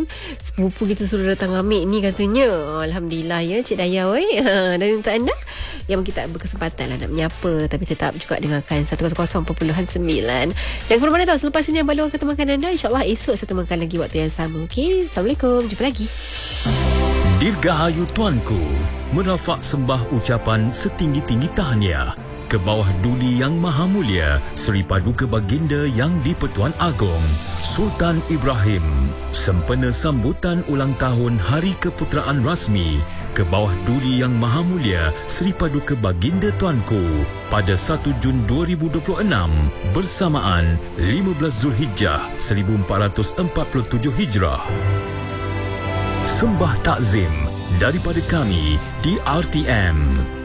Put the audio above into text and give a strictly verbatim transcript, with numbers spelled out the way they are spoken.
sepupu kita suruh datang ambil ni katanya. Alhamdulillah ya Cik Dayau eh. Dan untuk anda yang kita berkesempatan lah nak menyapa tapi tetap juga dengarkan seratus perpuluhan sembilan. Jangan ke mana-mana tahu. Selepas ini yang baru akan temankan anda, InsyaAllah esok saya temankan lagi waktu yang sama. Okey, Assalamualaikum, jumpa lagi. Dirgahayu Tuanku merafak sembah ucapan setinggi-tinggi tahniah ke bawah Duli Yang Maha Mulia Seri Paduka Baginda Yang di-Pertuan Agong Sultan Ibrahim sempena sambutan ulang tahun Hari Keputeraan Rasmi ke bawah Duli Yang Maha Mulia Seri Paduka Baginda Tuanku pada satu Jun dua ribu dua puluh enam bersamaan lima belas Zulhijjah seribu empat ratus empat puluh tujuh Hijrah. Sembah takzim daripada kami di R T M.